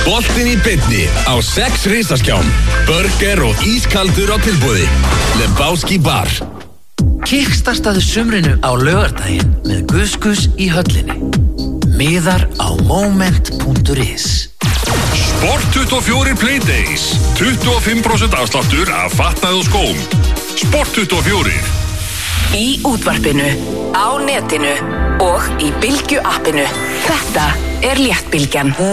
Boltinn í beinni á 6 risaskjám. Burger og ískaldur á tilboði. Lebowski bar. Kickstartaðu sumrinu á laugardaginn með Guskus í höllinni. Miðar á moment.is. Sport 24 Playdays. 25% afsláttur af fatnaði og skóm. Sport 24. Í útvarpinu, á netinu og í Bylgju appinu. Þetta er Léttbylgjan.